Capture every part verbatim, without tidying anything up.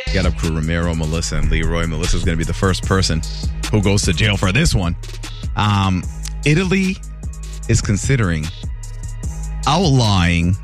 Get Up Crew, Ramiro, Melissa, and Leroy. Melissa's going to be the first person who goes to jail for this one. Um, Italy is considering outlawing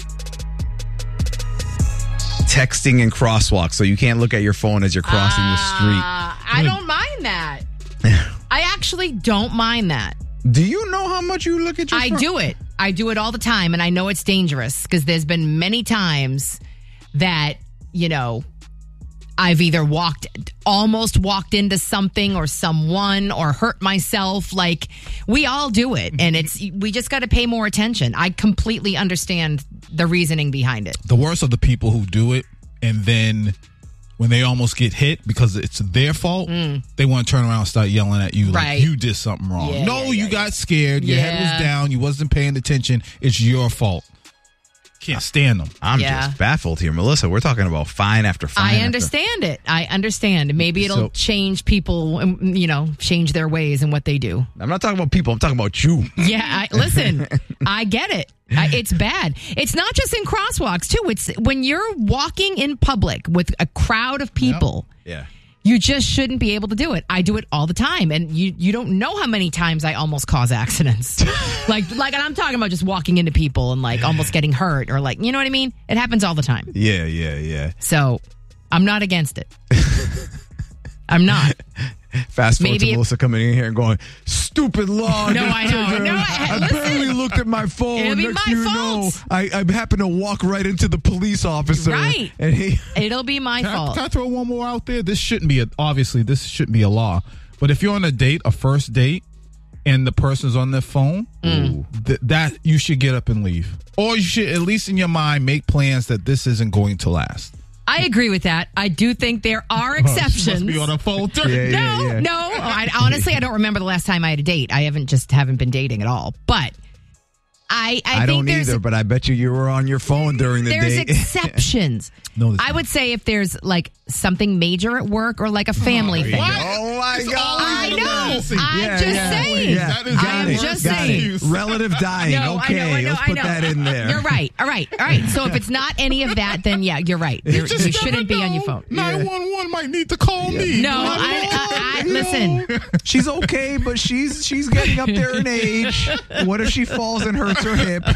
texting and crosswalks, so you can't look at your phone as you're crossing uh, the street. I don't mind that. I actually don't mind that. Do you know how much you look at your I phone? I do it. I do it all the time, and I know it's dangerous because there's been many times that, you know, I've either walked, almost walked into something or someone or hurt myself. Like, we all do it. And it's, we just got to pay more attention. I completely understand the reasoning behind it. The worst are the people who do it, and then when they almost get hit because it's their fault, mm. they want to turn around and start yelling at you like right. you did something wrong. Yeah, no, yeah, you yeah, got yeah. scared. Your yeah. head was down. You wasn't paying attention. It's your fault. Can't stand them. I'm yeah. just baffled here. Melissa, we're talking about fine after fine. I after. understand it. I understand. Maybe it'll So, change people, you know, change their ways and what they do. I'm not talking about people. I'm talking about you. Yeah, I, listen, I get it. I, it's bad. It's not just in crosswalks, too. It's when you're walking in public with a crowd of people. Yep. Yeah. You just shouldn't be able to do it. I do it all the time, and you you don't know how many times I almost cause accidents. like like, and I'm talking about just walking into people and like almost getting hurt, or like, you know what I mean? It happens all the time. Yeah, yeah, yeah. So I'm not against it. I'm not. Fast forward Maybe to it, Melissa coming in here and going, stupid law. No, I know. No, I, I listen, barely looked at my phone. It'll be Next my you fault. know, I, I happened to walk right into the police officer. Right. And he, It'll be my can fault. I, can I throw one more out there? This shouldn't be, a, obviously, this shouldn't be a law. But if you're on a date, a first date, and the person's on their phone, Mm. th- that you should get up and leave. Or you should, at least in your mind, make plans that this isn't going to last. I agree with that. I do think there are exceptions. Oh, she must be on a phone too. Yeah, yeah, no, yeah. no. I, honestly, I don't remember the last time I had a date. I haven't just haven't been dating at all. But I, I, I think don't there's, either, but I bet you you were on your phone during the there's date. exceptions. No, there's I not. would say if there's like something major at work or like a family Oh, thing. what? Oh my It's God. always I an know. emergency. I'm Yeah, just yeah. saying. Yeah. That is Got I'm it. just Got saying. it. Relative dying. No, okay, I know, I know, let's I put know. that in there. You're right. All right. All right. So if it's not any of that, then yeah, you're right. There, just you never shouldn't be on your know. phone. nine one one might need to call me. No, I, I, I listen. She's okay, but she's she's getting up there in age. What if she falls and hurts her hip?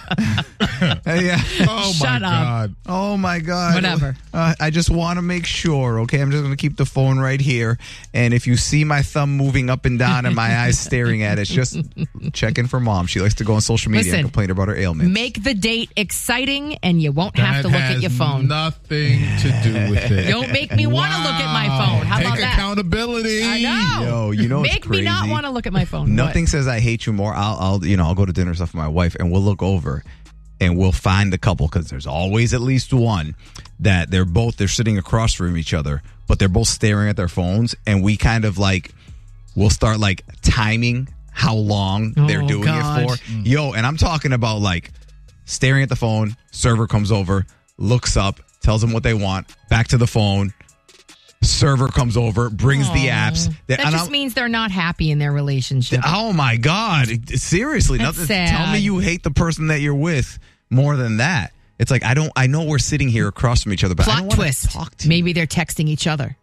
Uh, yeah. Oh, Shut my up. God. Oh my God. Whatever. Uh, I just want to make sure, okay? I'm just going to keep the phone right here. And if you see my thumb moving up and down and my eyes staring at it, it's just checking for mom. She likes to go on social media Listen, and complain about her ailments. Make the date exciting and you won't have That to look has at your phone. Nothing to do with it. Don't make me want to look at my phone. How Take about that? accountability. I know. Yo, you know what's Make me not crazy? want to look at my phone. Nothing What? says I hate you more. I'll, I'll, you know, I'll go to dinner and stuff with my wife, and we'll look over, and we'll find the couple because there's always at least one that they're both they're sitting across from each other, but they're both staring at their phones, and we kind of like we'll start like timing how long Oh, they're doing God. it for. Mm. Yo, and I'm talking about like staring at the phone. Server comes over, looks up, tells them what they want, back to the phone. Server comes over, brings the apps. That and just I'm- means they're not happy in their relationship. Oh my God! Seriously, That's nothing. sad. Tell me you hate the person that you're with more than that. It's like I don't. I know we're sitting here across from each other, but I Plot don't want to twist. talk to you. Maybe they're texting each other.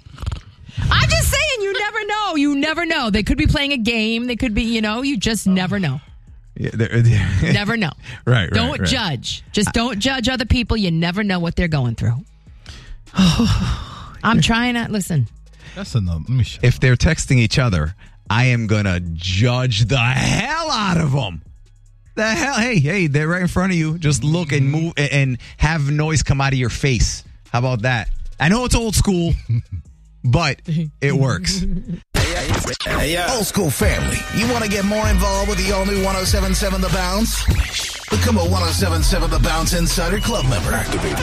I'm just saying, you never know. You never know. They could be playing a game. They could be, you know, you just never know. Yeah, they're, they're, Never know. right, right. Don't right. judge. Just don't judge other people. You never know what they're going through. I'm trying to listen. That's enough. Let me shut If they're texting each other, I am gonna judge the hell out of them. The hell, hey, hey, they're right in front of you. Just look and move and have noise come out of your face. How about that? I know it's old school, but it works. Hey, yo. Old school family. You want to get more involved with the all-new one oh seven point seven The Bounce? Become a one oh seven point seven The Bounce Insider Club member. Activate.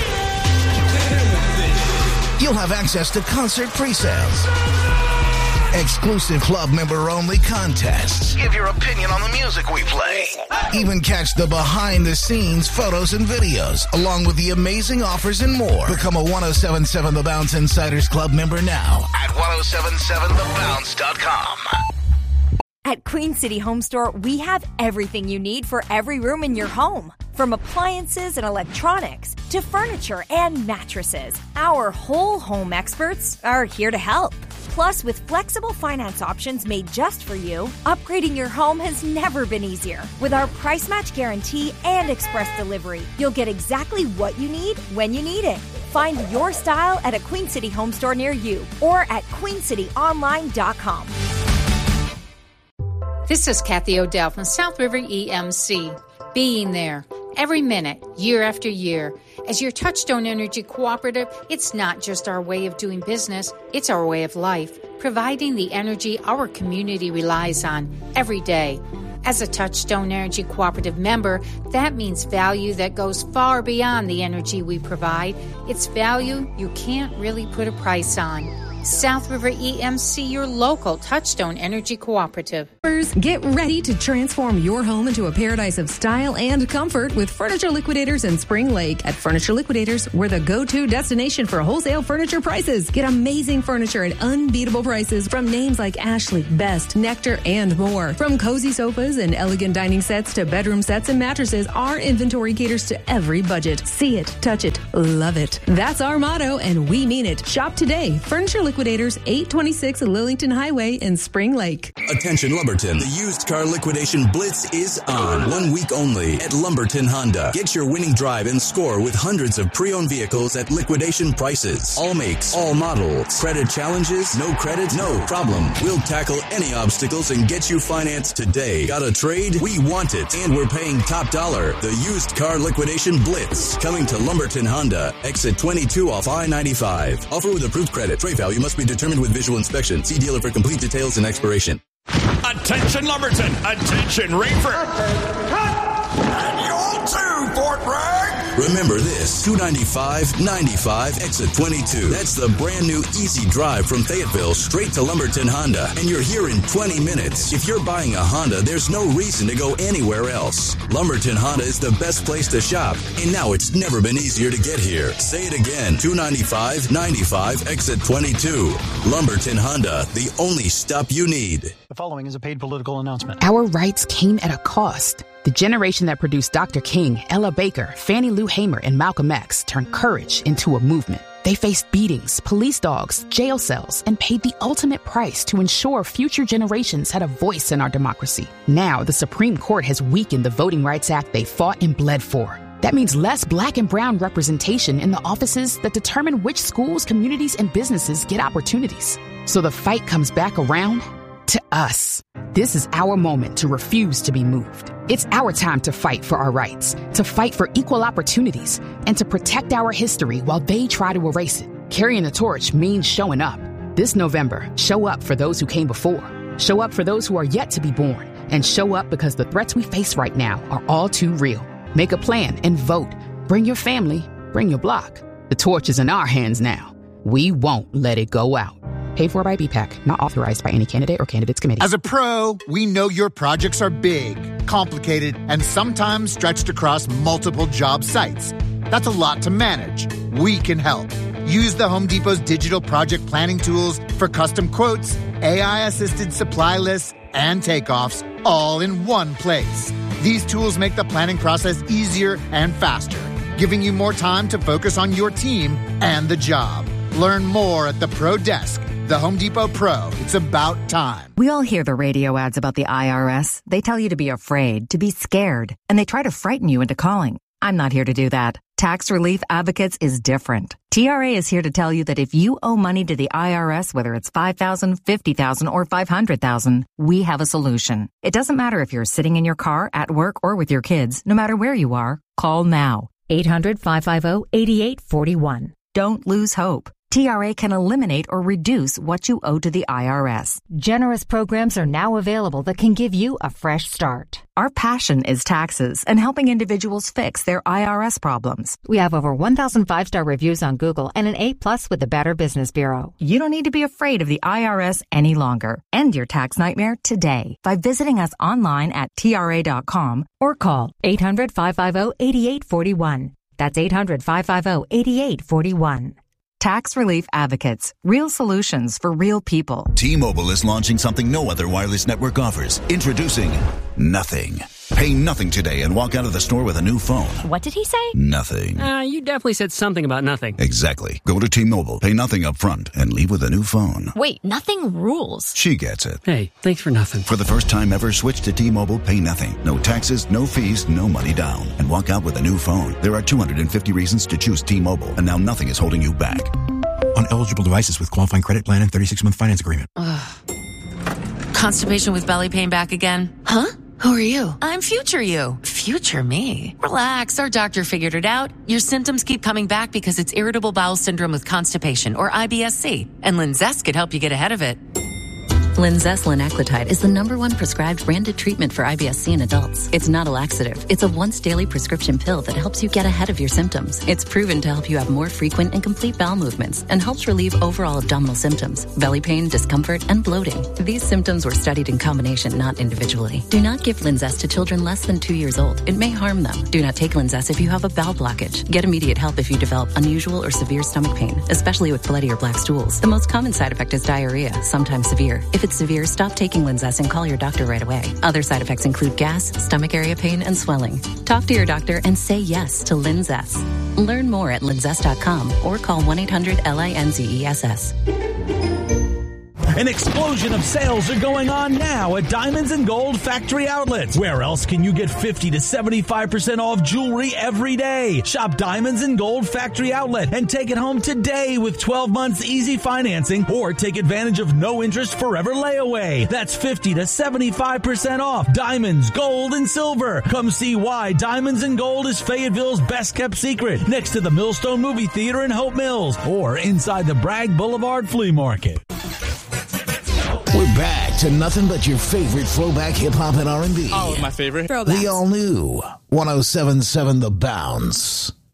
You'll have access to concert pre-sales, exclusive club member-only contests, give your opinion on the music we play, even catch the behind-the-scenes photos and videos, along with the amazing offers and more. Become a one oh seven point seven The Bounce Insiders Club member now at one oh seven seven the bounce dot com. At Queen City Home Store, we have everything you need for every room in your home. From appliances and electronics to furniture and mattresses, our whole home experts are here to help. Plus, with flexible finance options made just for you, upgrading your home has never been easier. With our price match guarantee and express delivery, you'll get exactly what you need when you need it. Find your style at a Queen City Home Store near you or at queen city online dot com. This is Kathy O'Dell from South River E M C. Being there every minute, year after year. As your Touchstone Energy Cooperative, it's not just our way of doing business, it's our way of life, providing the energy our community relies on every day. As a Touchstone Energy Cooperative member, that means value that goes far beyond the energy we provide. It's value you can't really put a price on. South River E M C, your local Touchstone Energy Cooperative. Get ready to transform your home into a paradise of style and comfort with Furniture Liquidators in Spring Lake. At Furniture Liquidators, we're the go-to destination for wholesale furniture prices. Get amazing furniture at unbeatable prices from names like Ashley, Best, Nectar, and more. From cozy sofas and elegant dining sets to bedroom sets and mattresses, our inventory caters to every budget. See it, touch it, love it. That's our motto, and we mean it. Shop today. Furniture Liquidators, eight twenty-six Lillington Highway in Spring Lake. Attention Lumberton, the used car liquidation blitz is on. One week only at Lumberton Honda. Get your winning drive and score with hundreds of pre-owned vehicles at liquidation prices. All makes, all models. Credit challenges? No credit? No problem. We'll tackle any obstacles and get you financed today. Got a trade? We want it. And we're paying top dollar. The used car liquidation blitz. Coming to Lumberton Honda. Exit twenty-two off I ninety-five. Offer with approved credit. Trade value must be determined with visual inspection. See dealer for complete details and expiration. Attention Lumberton! Attention Raeford! And you too, Fort Bragg! Remember this, two ninety-five, ninety-five, exit twenty-two. That's the brand new easy drive from Fayetteville straight to Lumberton Honda. And you're here in twenty minutes. If you're buying a Honda, there's no reason to go anywhere else. Lumberton Honda is the best place to shop. And now it's never been easier to get here. Say it again, two ninety-five, ninety-five, exit twenty-two. Lumberton Honda, the only stop you need. The following is a paid political announcement. Our rights came at a cost. The generation that produced Doctor King, Ella Baker, Fannie Lou Hamer, and Malcolm X turned courage into a movement. They faced beatings, police dogs, jail cells, and paid the ultimate price to ensure future generations had a voice in our democracy. Now, the Supreme Court has weakened the Voting Rights Act they fought and bled for. That means less black and brown representation in the offices that determine which schools, communities, and businesses get opportunities. So the fight comes back around to us. This is our moment to refuse to be moved. It's our time to fight for our rights, to fight for equal opportunities, and to protect our history while they try to erase it. Carrying the torch means showing up. This November, show up for those who came before. Show up for those who are yet to be born. And show up because the threats we face right now are all too real. Make a plan and vote. Bring your family, bring your block. The torch is in our hands now. We won't let it go out. Paid for by B PAC, not authorized by any candidate or candidates committee. As a pro, we know your projects are big, complicated, and sometimes stretched across multiple job sites. That's a lot to manage. We can help. Use the Home Depot's digital project planning tools for custom quotes, A I-assisted supply lists, and takeoffs, all in one place. These tools make the planning process easier and faster, giving you more time to focus on your team and the job. Learn more at the Pro Desk. The Home Depot Pro. It's about time. We all hear the radio ads about the I R S. They tell you to be afraid, to be scared, and they try to frighten you into calling. I'm not here to do that. Tax Relief Advocates is different. T R A is here to tell you that if you owe money to the I R S, whether it's five thousand dollars, fifty thousand dollars, or five hundred thousand dollars, we have a solution. It doesn't matter if you're sitting in your car, at work, or with your kids. No matter where you are, call now. eight hundred, five five zero, eight eight four one. Don't lose hope. T R A can eliminate or reduce what you owe to the I R S. Generous programs are now available that can give you a fresh start. Our passion is taxes and helping individuals fix their I R S problems. We have over one thousand five-star reviews on Google and an A plus with the Better Business Bureau. You don't need to be afraid of the I R S any longer. End your tax nightmare today by visiting us online at T R A dot com or call eight hundred, five five zero, eight eight four one. That's eight hundred, five five zero, eight eight four one. Tax Relief Advocates. Real solutions for real people. T-Mobile is launching something no other wireless network offers. Introducing Nothing. Pay nothing today and walk out of the store with a new phone. What did he say? Nothing. Uh, you definitely said something about nothing. Exactly. Go to T-Mobile, pay nothing up front, and leave with a new phone. Wait, nothing rules. She gets it. Hey, thanks for nothing. For the first time ever, switch to T-Mobile, pay nothing. No taxes, no fees, no money down. And walk out with a new phone. There are two hundred fifty reasons to choose T-Mobile, and now nothing is holding you back. On eligible devices with qualifying credit plan and thirty-six month finance agreement. Ugh. Constipation with belly pain back again? Huh? Who are you? I'm future you. Future me? Relax, our doctor figured it out. Your symptoms keep coming back because it's irritable bowel syndrome with constipation, or I B S C, and Linzess could help you get ahead of it. Linzess linaclotide is the number one prescribed branded treatment for I B S C in adults. It's not a laxative. It's a once daily prescription pill that helps you get ahead of your symptoms. It's proven to help you have more frequent and complete bowel movements and helps relieve overall abdominal symptoms, belly pain, discomfort, and bloating. These symptoms were studied in combination, not individually. Do not give Linzess to children less than two years old. It may harm them. Do not take Linzess if you have a bowel blockage. Get immediate help if you develop unusual or severe stomach pain, especially with bloody or black stools. The most common side effect is diarrhea, sometimes severe. If it's severe, stop taking Linzess and call your doctor right away. Other side effects include gas, stomach area pain, and swelling. Talk to your doctor and say yes to Linzess. Learn more at linzess dot com or call one eight hundred L I N Z E S S. An explosion of sales are going on now at Diamonds and Gold Factory Outlets. Where else can you get fifty to seventy-five percent off jewelry every day? Shop Diamonds and Gold Factory Outlet and take it home today with twelve months easy financing, or take advantage of no interest forever layaway. That's fifty to seventy-five percent off diamonds, gold, and silver. Come see why Diamonds and Gold is Fayetteville's best kept secret, next to the Millstone Movie Theater in Hope Mills, or inside the Bragg Boulevard Flea Market. We're back to nothing but your favorite throwback hip-hop and R and B. Oh, my favorite. Throwbacks. The all-new one oh seven point seven The Bounce.